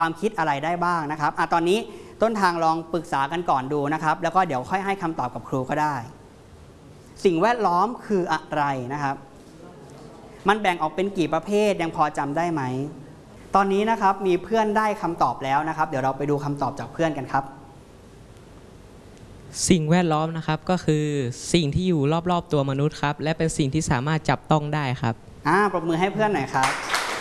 ความคิดอะไรได้บ้างนะครับตอนนี้ต้นทางลองปรึกษากันก่อนดูนะครับแล้วก็เดี๋ยวค่อยให้คำตอบกับครูก็ได้สิ่งแวดล้อมคืออะไรนะครับมันแบ่งออกเป็นกี่ประเภทยังพอจำได้ไหมตอนนี้นะครับมีเพื่อนได้คำตอบแล้วนะครับเดี๋ยวเราไปดูคำตอบจากเพื่อนกันครับสิ่งแวดล้อมนะครับก็คือสิ่งที่อยู่รอบๆตัวมนุษย์ครับและเป็นสิ่งที่สามารถจับต้องได้ครับปรบมือให้เพื่อนหน่อยครับ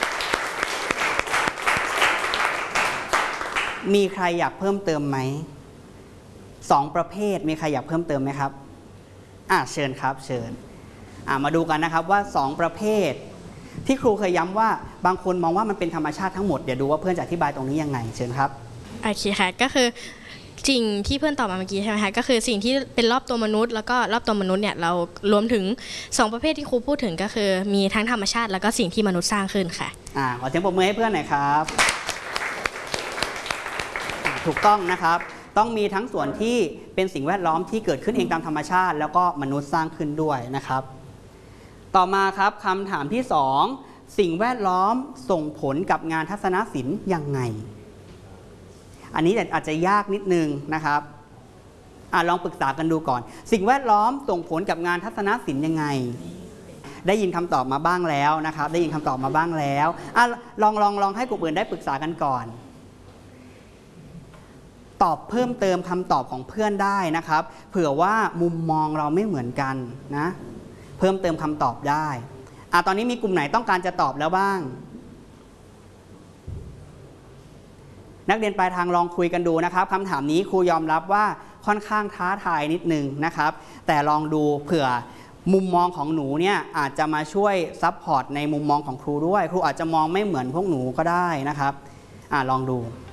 มีใครอยากเพิ่มเติมไหม2ประเภทมีใครอยากเพิ่มเติมไหมครับเชิญครับเชิญมาดูกันนะครับว่า2ประเภทที่ครูเคยย้ำว่าบางคนมองว่ามันเป็นธรรมชาติทั้งหมดเดี๋ยวดูว่าเพื่อนจะอธิบายตรงนี้ยังไงเชิญครับโอเคค่ะก็คือสิ่งที่เพื่อนตอบมาเมื่อกี้ใช่ไหมคะก็คือสิ่งที่เป็นรอบตัวมนุษย์แล้วก็รอบตัวมนุษย์เนี่ยเรารวมถึง2ประเภทที่ครูพูดถึงก็คือมีทั้งธรรมชาติแล้วก็สิ่งที่มนุษย์สร้างขึ้นค่ะขอเสียงปรบมือให้เพื่อนหน่อยครับถูกต้องนะครับต้องมีทั้งส่วนที่เป็นสิ่งแวดล้อมที่เกิดขึ้นเองตามธรรมชาติแล้วก็มนุษย์สร้างขึ้นด้วยนะครับต่อมาครับคำถามที่2สิ่งแวดล้อมส่งผลกับงานทัศนศิลป์ยังไงอันนี้อาจจะยากนิดนึงนะครับลองปรึกษากันดูก่อนสิ่งแวดล้อมส่งผลกับงานทัศนศิลป์ยังไงได้ยินคำตอบมาบ้างแล้วนะครับได้ยินคำตอบมาบ้างแล้วลองให้กลุ่มอื่นได้ปรึกษากันก่อนตอบเพิ่มเติมคำตอบของเพื่อนได้นะครับเผื่อว่ามุมมองเราไม่เหมือนกันนะเพิ่มเติมคำตอบได้ตอนนี้มีกลุ่มไหนต้องการจะตอบแล้วบ้างนักเรียนปลายทางลองคุยกันดูนะครับคำถามนี้ครูยอมรับว่าค่อนข้างท้าทายนิดนึงนะครับแต่ลองดูเผื่อมุมมองของหนูเนี่ยอาจจะมาช่วยซัพพอร์ตในมุมมองของครูด้วยครูอาจจะมองไม่เหมือนพวกหนูก็ได้นะครับลองดู